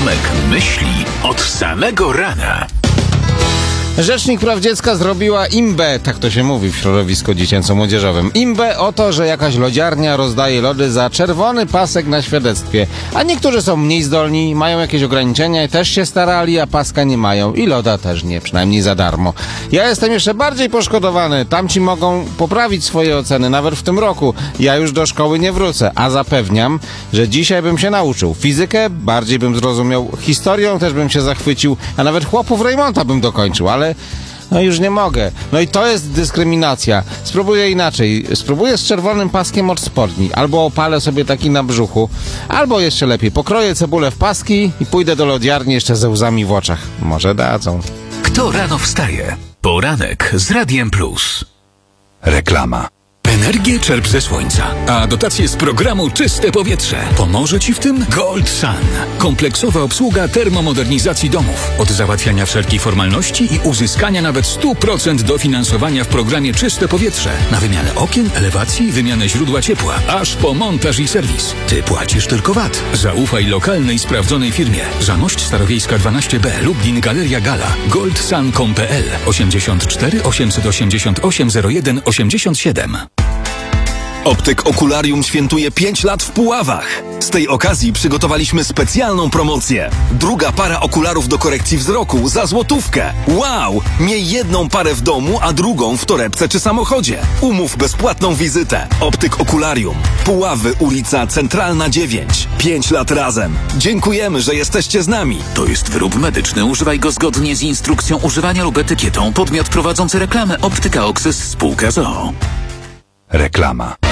Tomek myśli od samego rana. Rzecznik Praw Dziecka zrobiła imbę, tak to się mówi w środowisku dziecięco-młodzieżowym. Imbę o to, że jakaś lodziarnia rozdaje lody za czerwony pasek na świadectwie. A niektórzy są mniej zdolni, mają jakieś ograniczenia i też się starali, a paska nie mają i loda też nie, przynajmniej za darmo. Ja jestem jeszcze bardziej poszkodowany. Tamci mogą poprawić swoje oceny, nawet w tym roku. Ja już do szkoły nie wrócę, a zapewniam, że dzisiaj bym się nauczył. Fizykę bardziej bym zrozumiał, historią też bym się zachwycił, a nawet chłopów Rejmonta bym dokończył, ale no już nie mogę. No i to jest dyskryminacja. Spróbuję inaczej. Spróbuję z czerwonym paskiem od spodni. Albo opalę sobie taki na brzuchu. Albo jeszcze lepiej, pokroję cebulę w paski i pójdę do lodziarni jeszcze ze łzami w oczach. Może dadzą. Kto rano wstaje? Poranek z Radiem Plus. Reklama. Energię czerp ze słońca, a dotacje z programu Czyste Powietrze. Pomoże Ci w tym Gold Sun. Kompleksowa obsługa termomodernizacji domów. Od załatwiania wszelkich formalności i uzyskania nawet 100% dofinansowania w programie Czyste Powietrze. Na wymianę okien, elewacji, wymianę źródła ciepła, aż po montaż i serwis. Ty płacisz tylko VAT. Zaufaj lokalnej, sprawdzonej firmie. Zamość Starowiejska 12B, Lublin, Galeria Gala. goldsun.pl 84 888 01 87. Optyk Okularium świętuje 5 lat w Puławach. Z tej okazji przygotowaliśmy specjalną promocję. Druga para okularów do korekcji wzroku za złotówkę. Wow! Miej jedną parę w domu, a drugą w torebce czy samochodzie. Umów bezpłatną wizytę. Optyk Okularium. Puławy, ulica Centralna 9. 5 lat razem. Dziękujemy, że jesteście z nami. To jest wyrób medyczny. Używaj go zgodnie z instrukcją używania lub etykietą. Podmiot prowadzący reklamę Optyka Oxys Spółka z o.o. Reklama.